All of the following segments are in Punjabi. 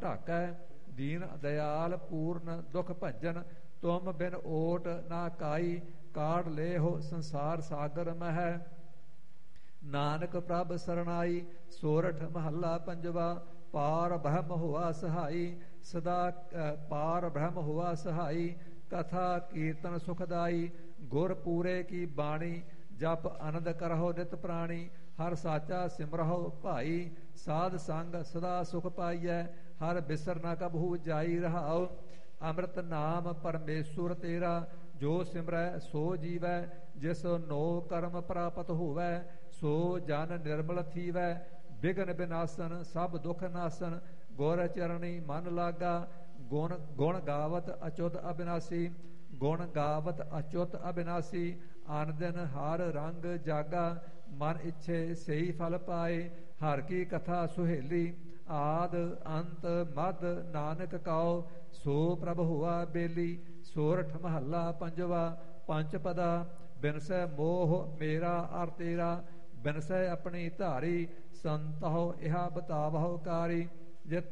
ਢਾਕੈ। ਦੀਨ ਦਇਆਲ ਪੂਰਨ ਦੁਖ ਭੰਜਨ, ਤੁਮ ਬਿਨ ਓਟ ਨਾ ਕਾਈ। ਕਾੜ ਲੇਹੁ ਸੰਸਾਰ ਸਾਗਰ ਮਹਿ, ਨਾਨਕ ਪ੍ਰਭ ਸਰਣਾਈ। ਸੋਰਠ ਮਹੱਲਾ ਪੰਜਵਾ। ਪਾਰ ਬ੍ਰਹਮ ਹੁਆ ਸਹਾਈ, ਸਦਾ ਪਾਰ ਬ੍ਰਹਮ ਹੁਆ ਸਹਾਈ। ਕਥਾ ਕੀਰਤਨ ਸੁਖਦਾਈ, ਗੁਰ ਪੂਰੇ ਕੀ ਬਾਣੀ। ਜਪ ਆਨੰਦ ਕਰਹੁ ਨਿਤ ਪ੍ਰਾਣੀ, ਹਰ ਸਾਚਾ ਸਿਮਰਹੁ ਭਾਈ। ਸਾਧ ਸੰਗ ਸਦਾ ਸੁਖ ਪਾਈਐ, ਹਰ ਬਿਸਰ ਨਾ ਕਬਹੂ ਜਾਈ। ਰਹਾਉ ਅੰਮ੍ਰਿਤ ਨਾਮ ਪਰਮੇਸ਼ੁਰ ਤੇਰਾ, ਜੋ ਸਿਮਰੈ ਸੋ ਜੀਵੈ। ਜਿਸ ਨੋ ਕਰਮ ਪ੍ਰਾਪਤ ਹੋਵੈ, ਸੋ ਜਨ ਨਿਰਮਲ ਥੀਵੈ। ਬਿਗਨ ਬਿਨਾਸਨ ਸਭ ਦੁਖ ਨਾਸਨ, ਗੁਰ ਚਰਣੀ ਮਨ ਲਾਗਾ। ਗੁਣ ਗਾਵਤ ਅਚੁੱਤ ਅਬਿਨਾਸੀ, ਗੁਣ ਗਾਵਤ ਅਚੁੱਤ ਅਬਿਨਾਸੀ। ਆਨ ਦਿਨ ਹਰ ਰੰਗ ਜਾਗਾ, ਮਨ ਇੱਛੇ ਸਹੀ ਫਲ ਪਾਏ। ਹਰ ਕੀ ਕਥਾ ਸੁਹੇਲੀ, ਆਦ ਅੰਤ ਮਦ ਨਾਨਕ ਕਉ। ਸੋ ਪ੍ਰਭ ਹੁਆ ਬੇਲੀ। ਸੋਰਠ ਮਹੱਲਾ ਪੰਜਵਾ। ਪੰਚ ਪਦਾ। ਬਿਨਸੈ ਮੋਹ ਮੇਰਾ ਅਰ ਤੇਰਾ, ਬਿਨਸੈ ਆਪਣੀ ਧਾਰੀ। ਸੰਤਹੁ ਇਹਾ ਬਤਾਵਹੁ ਕਾਰੀ, ਜਿਤ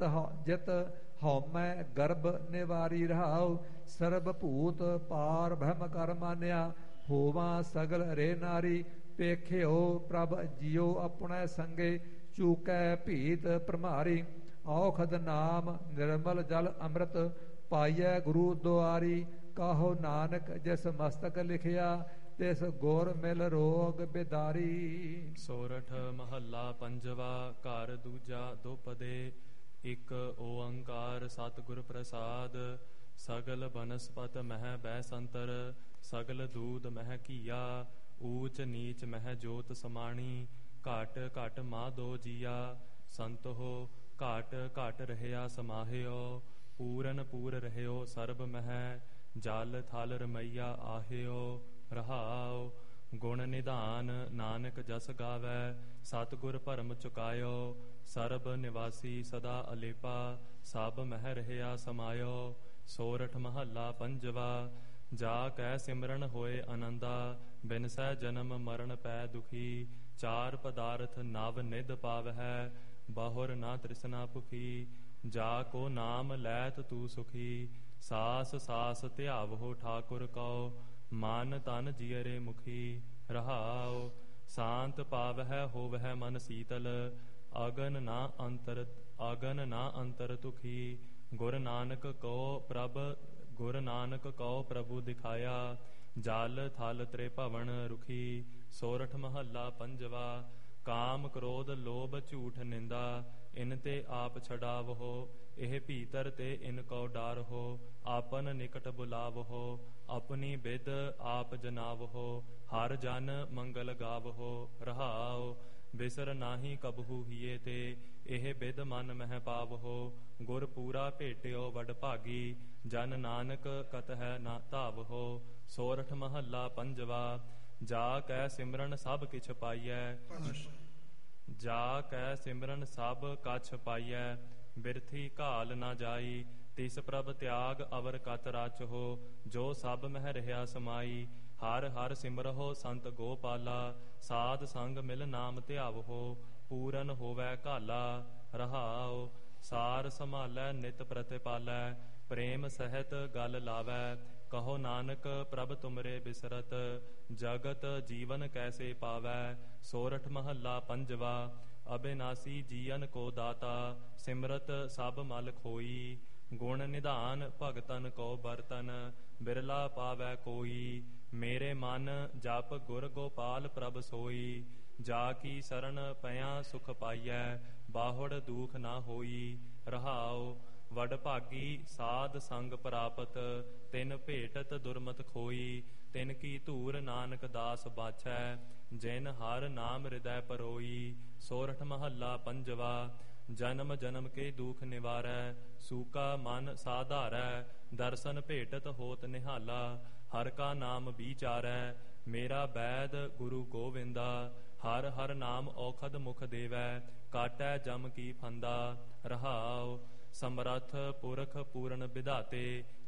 ਹਉਮੈ ਗਰਭ ਨਿਵਾਰੀ। ਰਹਾਉ ਸਰਬ ਭੂਤ ਪਾਰ ਬ੍ਰਹਮ ਕਰ ਮਾਨਿਆ, ਹੋਵਾਂ ਸਗਲ ਰੇ ਨਾਰੀ। ਪੇਖਿਓ ਪ੍ਰਭ ਜੀਓ ਆਪਣੇ ਸੰਗੇ, ਚੂਕੈ ਭੀਤ ਭ੍ਰਮਾਰੀ। ਔਖਦ ਨਾਮ ਨਿਰਮਲ ਜਲ ਅੰਮ੍ਰਿਤ, ਪਾਈਐ ਗੁਰੂ ਦੁਆਰੀ। ਕਾਹੋ ਨਾਨਕ ਜਿਸ ਮਸਤਕ ਲਿਖਿਆ, ਤਿਸ ਗੁਰ ਮਿਲ ਰੋਗ ਬਿਦਾਰੀ। ਸੋਰਠ ਮਹੱਲਾ ਪੰਜਵਾ। ਘਰ ਦੂਜਾ ਦੁਪਦੇ। ਇਕ ਓੰਕਾਰ ਸਤਿਗੁਰ ਪ੍ਰਸਾਦ, ਸਗਲ ਬਨਸਪਤ ਮਹਿ ਬੈ ਸੰਤਰ। ਸਗਲ ਦੂਤ ਮਹਿ ਕੀਆ, ਊਚ ਨੀਚ ਮਹਿ ਜੋਤ ਸਮਾਣੀ। ਘਟ ਘਟ ਮਾਧੋ ਜੀਆ, ਸੰਤੋ ਘਟ ਘਟ ਰਹਿਆ ਸਮਾਹਿਓ। ਪੂਰਨ ਪੂਰ ਰਹਿਓ ਸਰਬ ਮਹਿ, ਜਲ ਥਲ ਰਮਈਆ ਆਹਿਓ। ਰਹਾਉ ਗੁਣ ਨਿਧਾਨ ਨਾਨਕ ਜਸ ਗਾਵੈ, ਸਤਿਗੁਰ ਭਰਮ ਚੁਕਾਇਓ। ਸਰਬ ਨਿਵਾਸੀ ਸਦਾ ਅਲੇਪਾ, ਸਭ ਮਹਿ ਰਹਿਆ ਸਮਾਇਓ। ਸੋਰਠ ਮਹੱਲਾ ਪੰਜਵਾ। ਜਾ ਕੈ ਸਿਮਰਨ ਹੋਏ ਆਨੰਦਾ, ਬਿਨਸੈ ਜਨਮ ਮਰਨ ਪੈ ਦੁਖੀ। ਚਾਰ ਪਦਾਰਥ ਨਵ ਨਿਧ ਪਾਵਹਿ, ਬਹੁਰ ਨਾ ਤ੍ਰਿਸ਼ਨਾ ਭੁਖੀ। ਜਾ ਕੋ ਨਾਮ ਲੈਤ ਤੂ ਸੁਖੀ, ਸਾਸ ਸਾਸ ਧਿਆਵਹੁ ਠਾਕੁਰ ਕਉ। ਮਨ ਤਨ ਜੀਅਰੇ ਮੁਖੀ। ਰਹਾਉ ਸ਼ਾਂਤ ਪਾਵਹਿ ਹੋਵਹਿ ਮਨ ਸੀਤਲ, ਅਗਨ ਨਾ ਅੰਤਰ ਤੁਖੀ। ਗੁਰ ਨਾਨਕ ਕਉ ਪ੍ਰਭੂ ਦਿਖਾਇਆ, ਜਲ ਥਲ ਤ੍ਰਿਭਵਨ ਰੁਖੀ। ਸੋਰਠ ਮਹੱਲਾ ਪੰਜਵਾ। ਕਾਮ ਕ੍ਰੋਧ ਲੋਭ ਝੂਠ ਨਿੰਦਾ, ਇਨ ਤੇ ਆਪ ਛਡਾਵਹੁ। ਇਹ ਭੀਤਰ ਤੇ ਇਨ ਕਉ ਡਾਰਹੁ, ਆਪਨ ਨਿਕਟ ਬੁਲਾਵਹੁ। ਆਪਣੀ ਬਿਦ ਆਪ ਜਨਾਵਹੁ, ਹਰ ਜਨ ਮੰਗਲ ਗਾਵਹੁ। ਰਹਾਉ ਬਿਸਰ ਨਾਹੀ ਕਬਹੂ ਹੀਏ ਤੇ, ਇਹ ਬਿਦ ਮਨ ਮਹਿ ਪਾਵਹੁ। ਗੁਰ ਪੂਰਾ ਭੇਟਿਓ ਵਡ ਭਾਗੀ, ਜਨ ਨਾਨਕ ਕਤਹਿ ਨਾ ਧਾਵਹੁ। ਸੋਰਠ ਮਹੱਲਾ ਪੰਜਵਾ। ਜਾ ਕੈ ਸਿਮਰਨ ਸਭ ਕਿਛ ਪਾਈਐ, ਜਾ ਕੈ ਸਿਮਰਨ ਸਭ ਕਛ ਪਾਈਐ। ਬਿਰਥੀ ਘਾਲ ਨਾ ਜਾਈ, ਤਿਸ ਪ੍ਰਭ ਤਿਆਗ ਅਵਰ ਕਤ ਰਾਚਹੁ। ਜੋ ਸਭ ਮਹਿ ਰਹਿਆ ਸਮਾਈ, ਹਰ ਹਰ ਸਿਮਰਹੁ ਸੰਤ ਗੋਪਾਲਾ। ਸਾਧ ਸੰਗ ਮਿਲ ਨਾਮ ਧਿਆਵਹੁ, ਪੂਰਨ ਹੋਵੈ ਘਾਲਾ। ਰਹਾਉ ਸਾਰ ਸੰਭਾਲੈ ਨਿਤ ਪ੍ਰਤਿਪਾਲੈ, ਪ੍ਰੇਮ ਸਹਿਤ ਗਲ ਲਾਵੈ। ਕਹੋ ਨਾਨਕ ਪ੍ਰਭ ਤੁਮਰੇ ਬਿਸਰਤ, ਜਗਤ ਜੀਵਨ ਕੈਸੇ ਪਾਵੈ। ਸੋਰਠ ਮਹੱਲਾ ਪੰਜਵਾ। ਅਬਿਨਾਸੀ ਜੀਅਨ ਕੋ ਦਾਤਾ, ਸਿਮਰਤ ਸਭ ਮਲ ਖੋਈ। ਗੁਣ ਨਿਧਾਨ ਭਗਤਨ ਕੋ ਬਰਤਨ, ਬਿਰਲਾ ਪਾਵੈ ਕੋਈ। ਮੇਰੇ ਮਨ ਜਪ ਗੁਰ ਗੋਪਾਲ ਪ੍ਰਭ ਸੋਈ, ਜਾ ਕੀ ਸਰਣ ਪਿਆ ਸੁਖ ਪਾਈਐ। ਬਾਹੁੜ ਦੂਖ ਨਾ ਹੋਈ। ਰਹਾਉ ਵਡ ਭਾਗੀ ਸਾਧ ਸੰਗ ਪ੍ਰਾਪਤ, ਤਿਨ ਭੇਟਤ ਦੁਰਮਤ ਖੋਈ। ਤਿਨ ਕੀ ਧੂਰ ਨਾਨਕ ਦਾਸ ਬਾਛੈ, ਜਿਨ ਹਰ ਨਾਮ ਹਿਰਦੈ ਪਰੋਈ। ਸੋਰਠ ਮਹੱਲਾ ਪੰਜਵਾ। ਜਨਮ ਜਨਮ ਕੇ ਦੁਖ ਨਿਵਾਰੈ, ਸੂਕਾ ਮਨ ਸਾਧਾਰੈ। ਦਰਸ਼ਨ ਭੇਟਤ ਹੋਤ ਨਿਹਾਲਾ, ਹਰ ਕਾ ਨਾਮ ਵਿਚਾਰੈ। ਮੇਰਾ ਬੈਦ ਗੁਰੂ ਗੋਵਿੰਦਾ, ਹਰ ਹਰ ਨਾਮ ਔਖਦ ਮੁਖ ਦੇਵੈ। ਕਾਟੈ ਜਮ ਕੀ ਫੰਦਾ। ਰਹਾਉ ਸਮਰੱਥ ਪੁਰਖ ਪੂਰਨ ਵਿਧਾਤੇ,